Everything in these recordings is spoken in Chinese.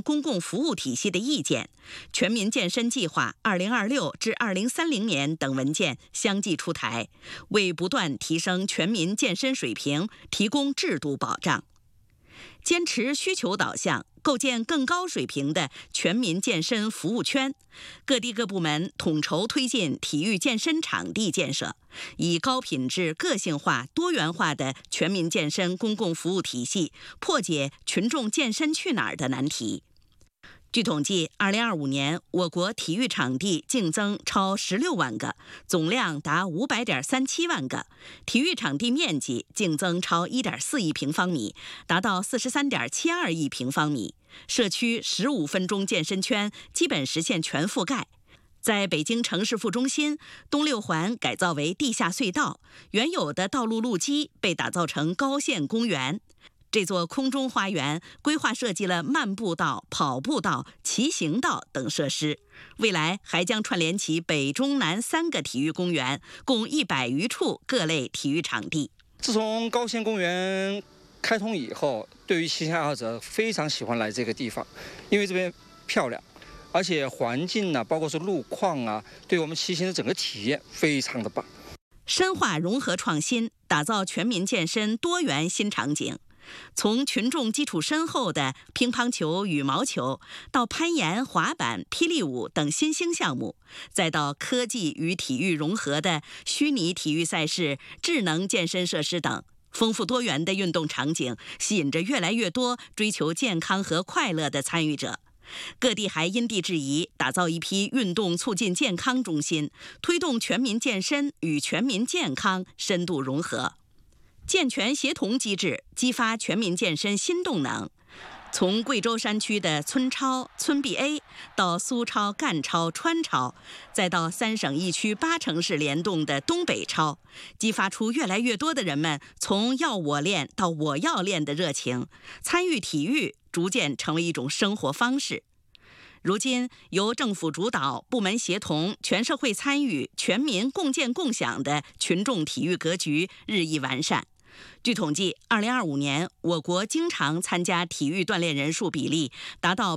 公共服务体系的意见、全民健身计划2026至2030年等文件相继出台，为不断提升全民健身水平提供制度保障。坚持需求导向，构建更高水平的全民健身服务圈。各地各部门统筹推进体育健身场地建设，以高品质、个性化、多元化的全民健身公共服务体系，破解群众健身去哪儿的难题。据统计，2025年我国体育场地净增超16万个，总量达500.37万个，体育场地面积净增超1.4亿平方米，达到43.72亿平方米。社区15分钟健身圈基本实现全覆盖。在北京城市副中心，东六环改造为地下隧道，原有的道路路基被打造成高线公园。这座空中花园规划设计了漫步道、跑步道、骑行道等设施，未来还将串联起北中南3个体育公园，共100余处各类体育场地。 自从高线公园开通以后，对于骑行爱好者非常喜欢来这个地方，因为这边漂亮，而且环境呢，包括是路况啊，对我们骑行的整个体验非常的棒。 深化融合创新，打造全民健身多元新场景。从群众基础深厚的乒乓球、羽毛球，到攀岩、滑板、霹雳舞等新兴项目，再到科技与体育融合的虚拟体育赛事、智能健身设施等，丰富多元的运动场景吸引着越来越多追求健康和快乐的参与者。各地还因地制宜，打造一批运动促进健康中心，推动全民健身与全民健康深度融合。健全协同机制，激发全民健身新动能。从贵州山区的村超、村 BA 到苏超、赣超、川超，再到3省1区8城市联动的东北超，激发出越来越多的人们从要我练到我要练的热情，参与体育逐渐成为一种生活方式。如今，由政府主导、部门协同、全社会参与、全民共建共享的群众体育格局日益完善。据统计，2025年我国经常参加体育锻炼人数比例达到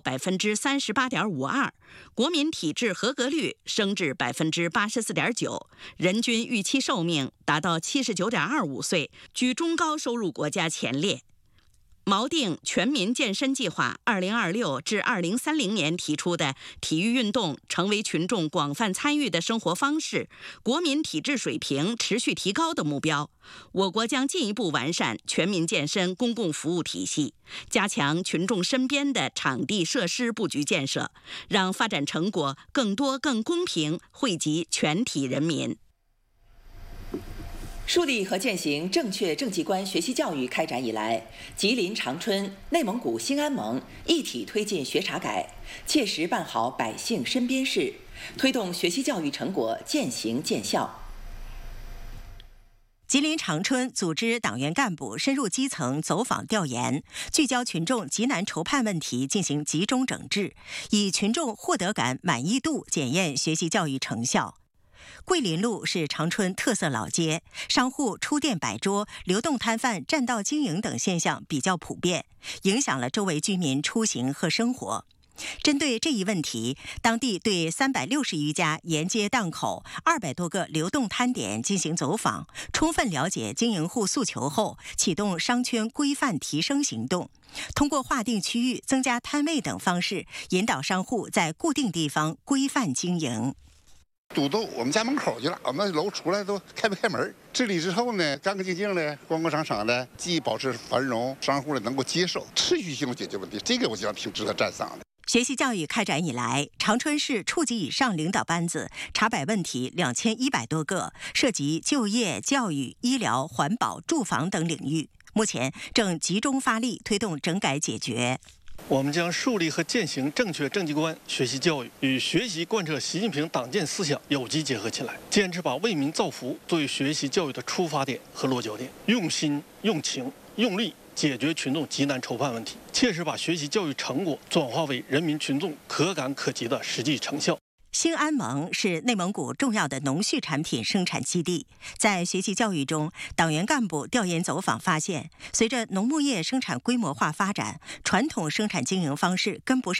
38.52%，国民体质合格率升至84.9%，人均预期寿命达到79.25岁，居中高收入国家前列。锚定全民健身计划2026至2030年提出的体育运动成为群众广泛参与的生活方式，国民体质水平持续提高的目标，我国将进一步完善全民健身公共服务体系，加强群众身边的场地设施布局建设，让发展成果更多更公平惠及全体人民。 树立和践行正确政绩观学习教育开展以来，吉林长春、内蒙古兴安盟一体推进学查改，切实办好百姓身边事，推动学习教育成果渐行渐效。 吉林长春组织党员干部深入基层走访调研，聚焦群众急难愁盼问题进行集中整治，以群众获得感、满意度检验学习教育成效。桂林路是长春特色老街，商户出店摆桌、流动摊贩占道经营等现象比较普遍，影响了周围居民出行和生活。针对这一问题，当地对360余家沿街档口、200多个流动摊点进行走访，充分了解经营户诉求后，启动商圈规范提升行动，通过划定区域、增加摊位等方式，引导商户在固定地方规范经营。 堵到我们家门口去了，我们楼出来都开不开门。治理之后呢，干干净净的、光光闪闪的，既保持繁荣，商户呢能够接受，持续性解决问题，这个我觉得挺值得赞赏的。 学习教育开展以来，长春市处级以上领导班子查摆问题2100多个，涉及就业、教育、医疗、环保、住房等领域，目前正集中发力推动整改解决。 我们将树立和践行正确政绩观学习教育，与学习贯彻习近平党建思想有机结合起来，坚持把为民造福作为学习教育的出发点和落脚点，用心、用情、用力解决群众急难愁盼问题，切实把学习教育成果转化为人民群众可感可及的实际成效。 兴安盟是内蒙古重要的农畜产品生产基地。在学习教育中，党员干部调研走访发现，随着农牧业生产规模化发展，传统生产经营方式跟不上